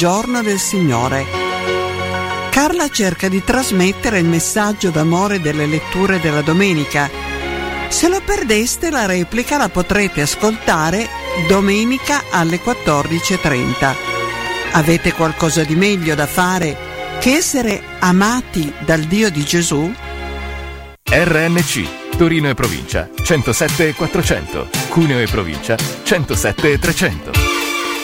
giorno del Signore. Carla cerca di trasmettere il messaggio d'amore delle letture della domenica. Se lo perdeste, la replica la potrete ascoltare domenica alle 14:30. Avete qualcosa di meglio da fare che essere amati dal Dio di Gesù? RNC, Torino e provincia, 107 400, Cuneo e provincia, 107 300.